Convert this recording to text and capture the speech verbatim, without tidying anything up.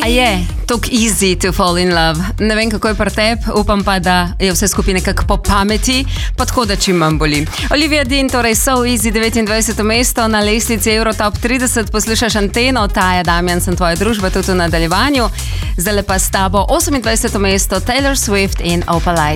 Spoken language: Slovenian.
je tako easy to fall in love? Ne vem, kako je pri tebi, upam pa, da je vse skupaj nekako po pameti, pa tako, da čim manj boli. Olivia Dean, torej So Easy, devetindvajseto mesto na lestvici Eurotop trideset, poslušaš Anteno, Taja Damjan, sem tvoja družba tudi v nadaljevanju. Zdaj pa s tabo osemindvajseto mesto Taylor Swift in Opalite.